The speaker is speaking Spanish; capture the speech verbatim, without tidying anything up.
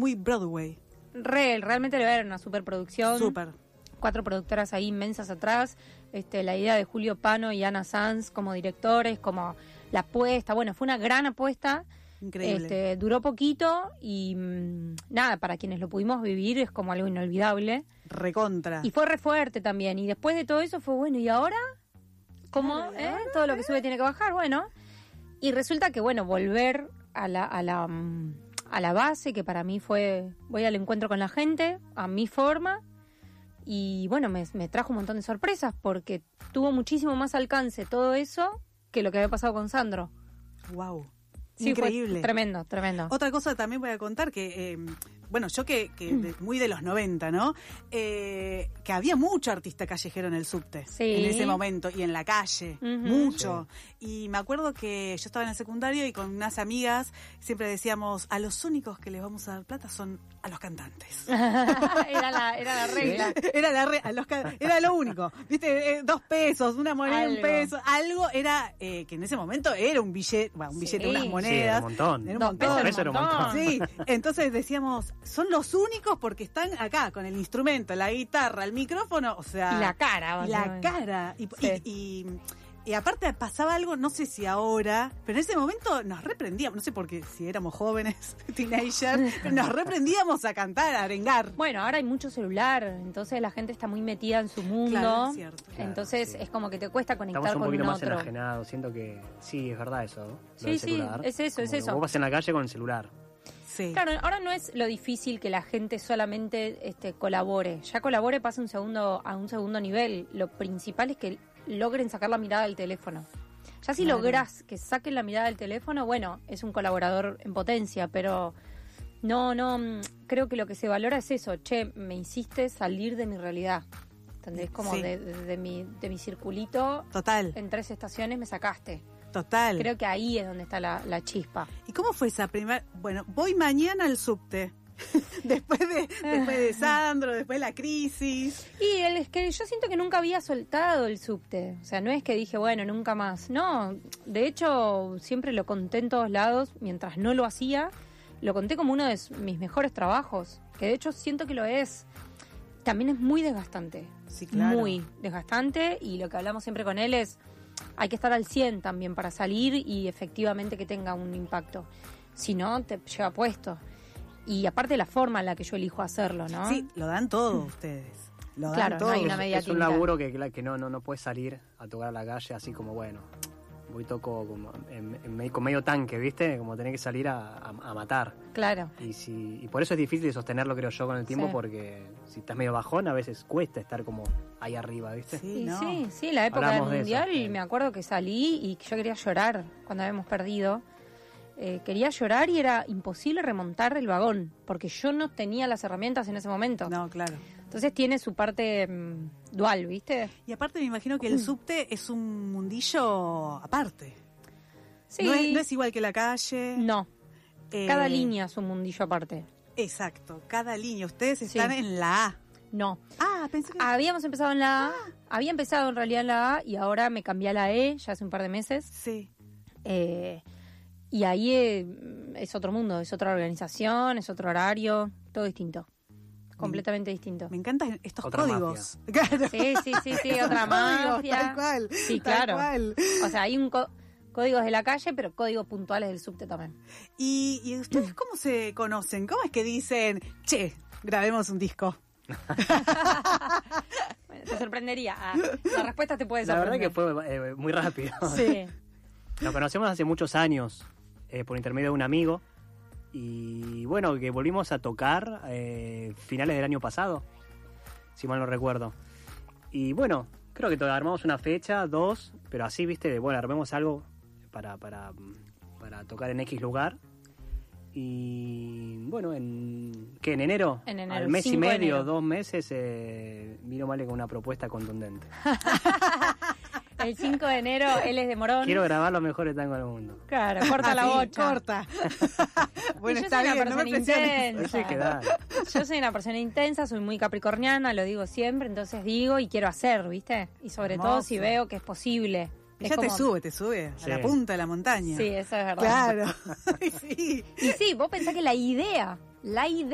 muy Broadway. Re, realmente era una superproducción. Súper. Cuatro productoras ahí inmensas atrás. Este, la idea de Julio Pano y Ana Sanz como directores, como la apuesta. Bueno, fue una gran apuesta. Increíble. Este, duró poquito y mmm, nada, para quienes lo pudimos vivir es como algo inolvidable. Recontra. Y fue re fuerte también. Y después de todo eso fue bueno, ¿y ahora? ¿Cómo? Claro, ¿Eh? ahora, Todo lo que ¿eh? sube tiene que bajar, bueno. Y resulta que, bueno, volver a la, a la, mm, a la base, que para mí fue, voy al encuentro con la gente, a mi forma. Y bueno, me, me trajo un montón de sorpresas porque tuvo muchísimo más alcance todo eso que lo que había pasado con Sandro. Wow. Sí, Increíble. fue tremendo, tremendo. Otra cosa también voy a contar que, eh, bueno, yo que, que de, muy de los noventa, ¿no? Eh, que había mucho artista callejero en el subte. Sí. En ese momento, y en la calle, Uh-huh. mucho. Sí. Y me acuerdo que yo estaba en el secundario y con unas amigas siempre decíamos, a los únicos que les vamos a dar plata son a los cantantes. era, la, era la regla. Era la re, a los, era lo único. ¿Viste? Eh, dos pesos, una moneda, Algo. un peso. Algo era, eh, que en ese momento era un billete, bueno, un billete, Sí. unas monedas. Sí, era un montón. Era un Dos montón. pesos Eso era un montón. Sí, entonces decíamos, son los únicos porque están acá con el instrumento, la guitarra, el micrófono, o sea... Y la cara. y la básicamente. cara. Y, Sí. y, y, y aparte pasaba algo, no sé si ahora, pero en ese momento nos reprendíamos, no sé por qué, si éramos jóvenes, teenagers, pero nos reprendíamos a cantar, a arengar. Bueno, ahora hay mucho celular, entonces la gente está muy metida en su mundo. Claro, es cierto. Claro, Entonces sí. es como que te cuesta conectar Estamos un con poquito un más otro. enajenados. Siento que sí, es verdad eso, ¿no? Lo Sí, del sí, celular. es eso, es Como que eso. Vos vas en la calle con el celular. Sí. Claro, ahora no es lo difícil que la gente solamente este, colabore. Ya colabore pasa un segundo, a un segundo nivel. Lo principal es que logren sacar la mirada del teléfono. Ya si Claro. lográs que saquen la mirada del teléfono, bueno, es un colaborador en potencia, pero no, no, mm, creo que lo que se valora es eso. Che, me hiciste salir de mi realidad. ¿Entendés? Como Sí. de, de, de mi, de mi circulito, Total, en tres estaciones me sacaste. total. Creo que ahí es donde está la, la chispa. ¿Y cómo fue esa primera? Bueno, voy mañana al subte. después de después de Sandro, después de la crisis. Y el, es que yo siento que nunca había soltado el subte. O sea, no es que dije, bueno, nunca más. No, de hecho, siempre lo conté en todos lados. Mientras no lo hacía, lo conté como uno de mis mejores trabajos. Que de hecho siento que lo es. También es muy desgastante. Sí, claro. Muy desgastante. Y lo que hablamos siempre con él es, hay que estar al cien también para salir y efectivamente que tenga un impacto. Si no, te lleva puesto. Y aparte la forma en la que yo elijo hacerlo, ¿no? Sí, lo dan todo ustedes. Lo dan Claro, todo. no hay una Es, media es un tinta. laburo que, que no, no, no puedes salir a tocar a la calle así como, bueno, voy toco como en, en medio- con medio tanque, ¿viste? Como tener que salir a, a, a matar. Claro. Y, si, y por eso es difícil sostenerlo, creo yo, con el tiempo, Sí. porque si estás medio bajón, a veces cuesta estar como ahí arriba, ¿viste? Sí, Y no. sí, sí, la época del Hablamos de eso, mundial, sí. me acuerdo que salí y que yo quería llorar cuando habíamos perdido. Eh, quería llorar y era imposible remontar el vagón, porque yo no tenía las herramientas en ese momento. No, claro. Entonces tiene su parte mm, dual, ¿viste? Y aparte me imagino que el subte es un mundillo aparte. Sí. No es, no es igual que la calle. No, Eh, cada línea es un mundillo aparte. Exacto, cada línea. Ustedes están Sí. en la A. No. Ah, pensé que... Habíamos empezado en la A, había empezado en realidad en la A y ahora me cambié a la E, ya hace un par de meses. Sí. Eh, y ahí eh, es otro mundo, es otra organización, es otro horario, todo distinto. Completamente distinto. Me encantan estos Otra códigos. Claro. Sí, sí, sí, sí, Esos otra códigos, mafia. Tal cual. Sí, tal claro. cual. O sea, hay un co- códigos de la calle, pero códigos puntuales del subte también. ¿Y, ¿Y ustedes cómo se conocen? ¿Cómo es que dicen, che, grabemos un disco? Bueno, te sorprendería. Ah, la respuesta te puede La verdad sorprender. que fue eh, muy rápido. Sí. Nos conocemos hace muchos años eh, por intermedio de un amigo y bueno, que volvimos a tocar eh, finales del año pasado, si mal no recuerdo. Y bueno, creo que to- armamos una fecha, dos, pero así, viste, de, bueno, armemos algo para, para, para tocar en X lugar. Y bueno, en ¿qué? ¿En enero? En enero, Al mes y cinco de medio, enero. dos meses, eh, vino Male con una propuesta contundente. El cinco de enero, él es de Morón. Quiero grabar los mejores tangos del mundo. Claro, corta Ah, la sí, bocha. Corta. bueno, Y yo está soy una bien, no me persona presiones. intensa. Sí, que da. Yo soy una persona intensa, soy muy capricorniana, lo digo siempre, entonces digo y quiero hacer, ¿viste? Y sobre todo si Hermoso. veo que es posible. Es Ella te como- sube, te sube Sí. a la punta de la montaña. Sí, eso es verdad. Claro. sí. Y sí, vos pensás que la idea, la idea